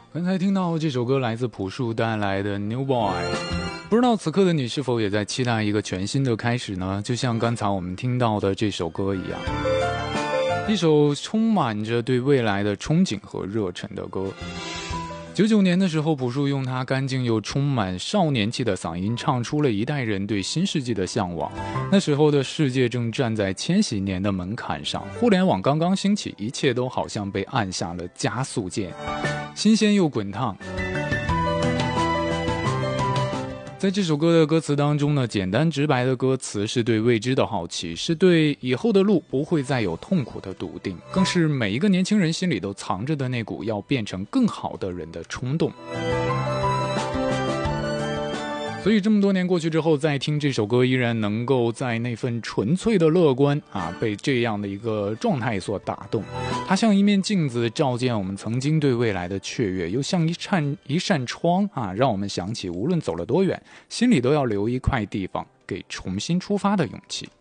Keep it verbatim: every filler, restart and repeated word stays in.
刚才听到这首歌来自朴树带来的 New Boy， 不知道此刻的你是否也在期待一个全新的开始呢？就像刚才我们听到的这首歌一样，一首充满着对未来的憧憬和热忱的歌。九九年的时候，朴树用他干净又充满少年气的嗓音，唱出了一代人对新世纪的向往。那时候的世界正站在千禧年的门槛上，互联网刚刚兴起，一切都好像被按下了加速键，新鲜又滚烫。在这首歌的歌词当中呢，简单直白的歌词是对未知的好奇，是对以后的路不会再有痛苦的笃定，更是每一个年轻人心里都藏着的那股要变成更好的人的冲动。所以这么多年过去之后，再听这首歌，依然能够在那份纯粹的乐观啊，被这样的一个状态所打动。它像一面镜子，照见我们曾经对未来的雀跃，又像一扇一扇窗啊，让我们想起无论走了多远，心里都要留一块地方给重新出发的勇气。